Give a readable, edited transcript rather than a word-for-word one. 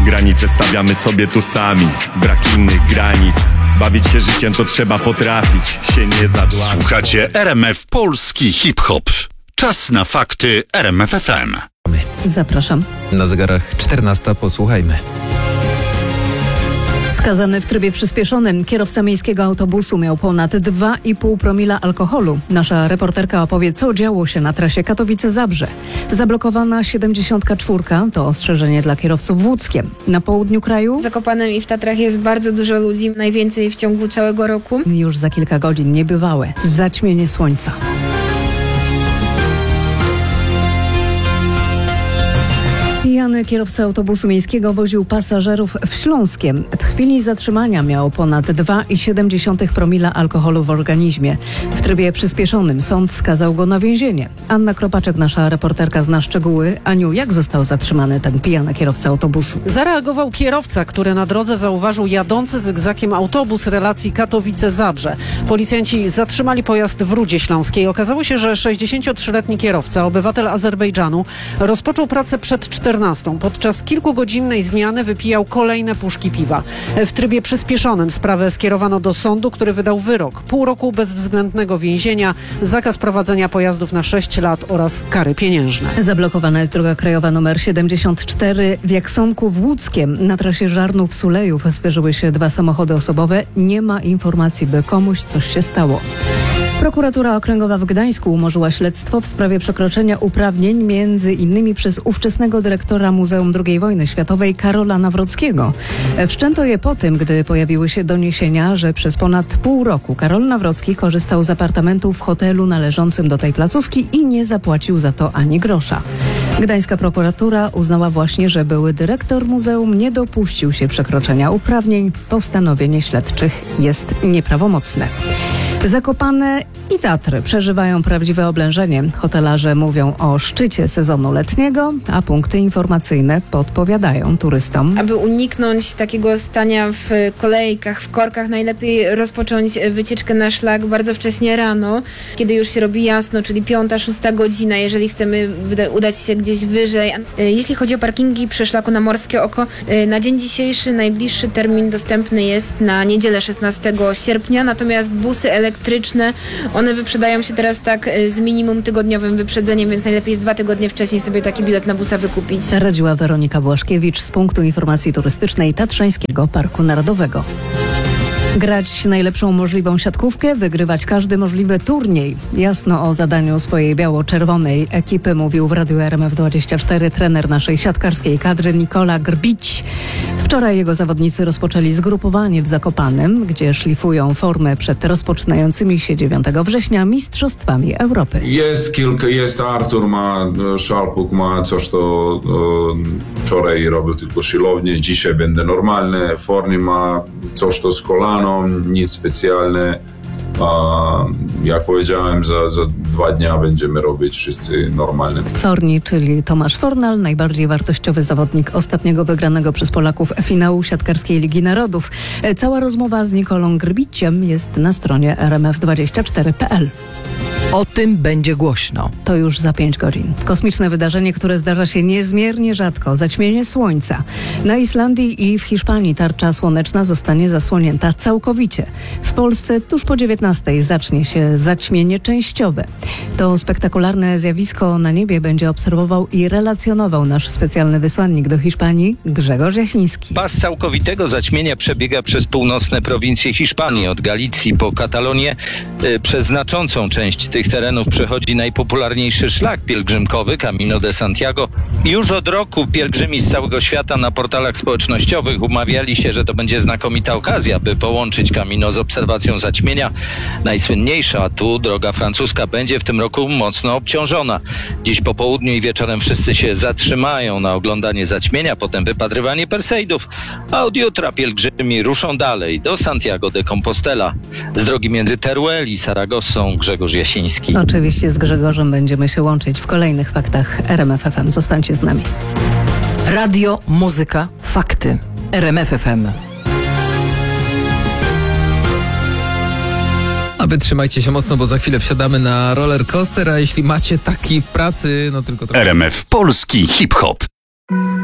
Granice stawiamy sobie tu sami, brak innych granic. Bawić się życiem to trzeba potrafić się nie zadławić. Słuchacie RMF Polski Hip-Hop. Czas na fakty RMF FM. Zapraszam. Na zegarach 14, posłuchajmy. Skazany w trybie przyspieszonym kierowca miejskiego autobusu miał ponad 2,5 promila alkoholu. Nasza reporterka opowie, co działo się na trasie Katowice-Zabrze. Zablokowana 74 to ostrzeżenie dla kierowców w Łódzkiem. Na południu kraju W Zakopanem i w Tatrach jest bardzo dużo ludzi, najwięcej w ciągu całego roku. już za kilka godzin niebywałe zaćmienie słońca. Pijany kierowca autobusu miejskiego woził pasażerów w Śląskiem. W chwili zatrzymania miał ponad 2,7 promila alkoholu w organizmie. W trybie przyspieszonym sąd skazał go na więzienie. Anna Kropaczek, nasza reporterka, zna szczegóły. Aniu, jak został zatrzymany ten pijany kierowca autobusu? Zareagował kierowca, który na drodze zauważył jadący zygzakiem autobus relacji Katowice-Zabrze. Policjanci zatrzymali pojazd w Rudzie Śląskiej. Okazało się, że 63-letni kierowca, obywatel Azerbejdżanu, rozpoczął pracę przed 14. Podczas kilkugodzinnej zmiany wypijał kolejne puszki piwa. W trybie przyspieszonym sprawę skierowano do sądu, który wydał wyrok: pół roku bezwzględnego więzienia, zakaz prowadzenia pojazdów na 6 lat oraz kary pieniężne. Zablokowana jest droga krajowa nr 74 w Jaksonku w Łódzkiem. Na trasie Żarnów-Sulejów zderzyły się dwa samochody osobowe. Nie ma informacji, by komuś coś się stało. Prokuratura Okręgowa w Gdańsku umorzyła śledztwo w sprawie przekroczenia uprawnień między innymi przez ówczesnego dyrektora Muzeum II Wojny Światowej Karola Nawrockiego. Wszczęto je po tym, gdy pojawiły się doniesienia, że przez ponad pół roku Karol Nawrocki korzystał z apartamentu w hotelu należącym do tej placówki i nie zapłacił za to ani grosza. Gdańska prokuratura uznała właśnie, że były dyrektor muzeum nie dopuścił się przekroczenia uprawnień. Postanowienie śledczych jest nieprawomocne. Zakopane i Tatry przeżywają prawdziwe oblężenie. Hotelarze mówią o szczycie sezonu letniego, a punkty informacyjne podpowiadają turystom. Aby uniknąć takiego stania w kolejkach, w korkach, najlepiej rozpocząć wycieczkę na szlak bardzo wcześnie rano, kiedy już się robi jasno, czyli 5-6 godzina, jeżeli chcemy udać się gdzieś wyżej. Jeśli chodzi o parkingi przy szlaku na Morskie Oko, na dzień dzisiejszy najbliższy termin dostępny jest na niedzielę 16 sierpnia, natomiast busy elektryczne, one wyprzedają się teraz tak z minimum tygodniowym wyprzedzeniem, więc najlepiej jest 2 tygodnie wcześniej sobie taki bilet na busa wykupić. Radziła Weronika Błaszkiewicz z punktu informacji turystycznej Tatrzańskiego Parku Narodowego. Grać najlepszą możliwą siatkówkę, wygrywać każdy możliwy turniej. Jasno o zadaniu swojej biało-czerwonej ekipy mówił w Radiu RMF24 trener naszej siatkarskiej kadry Nikola Grbić. Wczoraj jego zawodnicy rozpoczęli zgrupowanie w Zakopanem, gdzie szlifują formę przed rozpoczynającymi się 9 września Mistrzostwami Europy. Jest Artur, Szalpuk ma coś, to wczoraj robił tylko siłownię, dzisiaj będę normalny. Forni ma coś to z kolaną, nic specjalne. Jak powiedziałem, za 2 dnia będziemy robić wszyscy normalnie. Forni, czyli Tomasz Fornal, najbardziej wartościowy zawodnik ostatniego wygranego przez Polaków finału siatkarskiej Ligi Narodów. Cała rozmowa z Nikolą Grbiciem jest na stronie rmf24.pl. O tym będzie głośno. To już za 5 godzin. Kosmiczne wydarzenie, które zdarza się niezmiernie rzadko. Zaćmienie słońca. Na Islandii i w Hiszpanii tarcza słoneczna zostanie zasłonięta całkowicie. W Polsce tuż po 19 zacznie się zaćmienie częściowe. To spektakularne zjawisko na niebie będzie obserwował i relacjonował nasz specjalny wysłannik do Hiszpanii Grzegorz Jasiński. Pas całkowitego zaćmienia przebiega przez północne prowincje Hiszpanii, od Galicji po Katalonię. Przez znaczącą część tych terenów przechodzi najpopularniejszy szlak pielgrzymkowy Camino de Santiago. Już od roku pielgrzymi z całego świata na portalach społecznościowych umawiali się, że to będzie znakomita okazja, by połączyć Camino z obserwacją zaćmienia. Najsłynniejsza, a tu droga francuska, będzie w tym roku mocno obciążona. Dziś po południu i wieczorem wszyscy się zatrzymają na oglądanie zaćmienia, potem wypatrywanie Perseidów, a od jutra pielgrzymi ruszą dalej do Santiago de Compostela. Z drogi między Teruel i Saragossą Grzegorz Jasiński. Oczywiście z Grzegorzem będziemy się łączyć w kolejnych faktach RMF FM. Zostańcie z nami. Radio, muzyka, fakty. RMF FM. A wy trzymajcie się mocno, bo za chwilę wsiadamy na roller coaster, a jeśli macie taki w pracy, no tylko trochę... RMF Polski Hip-Hop.